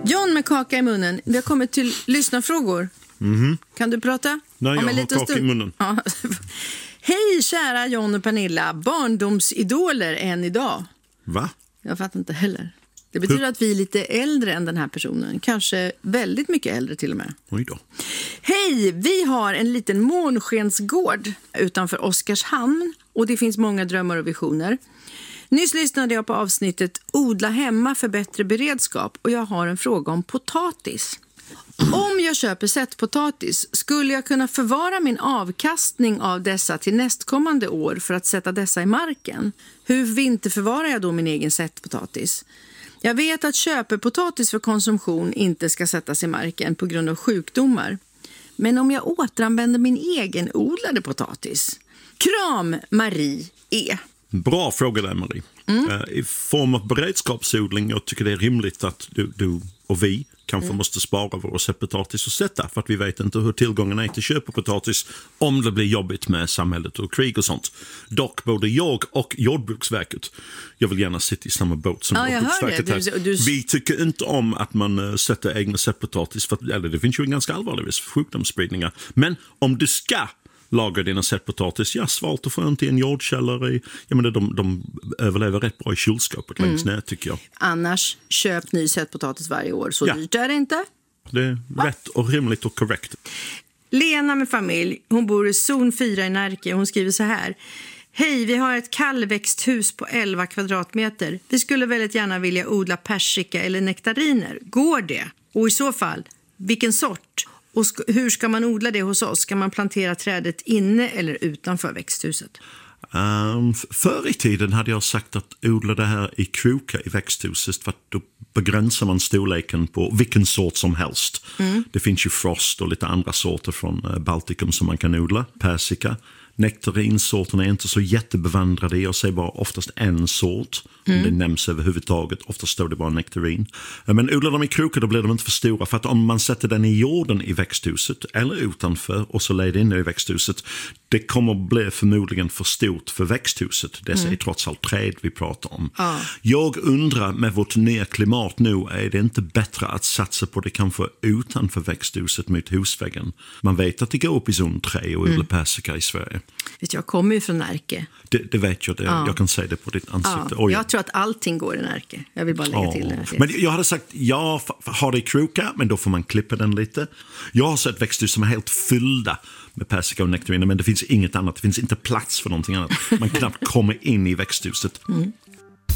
John med kaka i munnen. Vi har kommit till lyssnarfrågor. Kan du prata? Nej, jag har kaka i munnen. Ja. Hej kära John och Pernilla, barndomsidoler än idag. Va? Jag fattar inte heller. Det betyder att vi är lite äldre än den här personen. Kanske väldigt mycket äldre till och med. Oj då. Hej, vi har en liten månskensgård utanför Oskarshamn. Och det finns många drömmar och visioner. Nyss lyssnade jag på avsnittet Odla hemma för bättre beredskap. Och jag har en fråga om potatis. Om jag köper sättpotatis, skulle jag kunna förvara min avkastning av dessa till nästkommande år för att sätta dessa i marken? Hur vinterförvarar jag då min egen sättpotatis? Jag vet att köpepotatis för konsumtion inte ska sättas i marken på grund av sjukdomar. Men om jag återanvänder min egen odlade potatis? Kram, Marie E. Bra fråga där, Marie. I form av beredskapsodling, jag tycker det är rimligt att du och vi kanske måste spara vår sättpotatis och sätta, för att vi vet inte hur tillgången är till köpepotatis om det blir jobbigt med samhället och krig och sånt. Dock både jag och Jordbruksverket, jag vill gärna sitta i samma båt som Jordbruksverket här. Vi tycker inte om att man sätter egna sättpotatis, för det finns ju en ganska allvarlig risk för sjukdomsspridningar. Men om du ska lagar dina sättpotatis, svalt och skönt i en jordkällare. De överlever rätt bra i kylskåpet längst ner, tycker jag. Annars, köp ny sättpotatis varje år. Så dyrt är det inte. Det är rätt och rimligt och korrekt. Lena med familj, hon bor i zon 4 i Närke. Hon skriver så här. Hej, vi har ett kallväxthus på 11 kvadratmeter. Vi skulle väldigt gärna vilja odla persika eller nektariner. Går det? Och i så fall, vilken sort? Och hur ska man odla det hos oss? Ska man plantera trädet inne eller utanför växthuset? Förr i tiden hade jag sagt att odla det här i krokar i växthuset, för att då begränsar man storleken på vilken sort som helst. Det finns ju frost och lite andra sorter från Baltikum som man kan odla. Persika. Nektarinsorterna är inte så jättebevandrade. Jag säger bara oftast en sort. Om det nämns överhuvudtaget. Oftast står det bara nektarin. Men odlar de i krokar, då blir de inte för stora. För att om man sätter den i jorden i växthuset eller utanför och så lägger in i växthuset, det kommer bli förmodligen för stort för växthuset. Det är trots allt träd vi pratar om. Jag undrar, med vårt nya klimat nu, är det inte bättre att satsa på det kanske utanför växthuset mot husväggen? Man vet att det går upp i zon 3 och odla persika i Sverige. Jag kommer ju från Närke. Det vet jag. Jag kan säga det på ditt ansikte. Jag tror att allting går i Närke. Jag vill bara lägga till det. Men jag hade sagt, har det i kroka, men då får man klippa den lite. Jag har sett växthus som är helt fyllda med persika och nektariner, men det finns inget annat. Det finns inte plats för någonting annat. Man knappt kommer in i växthuset.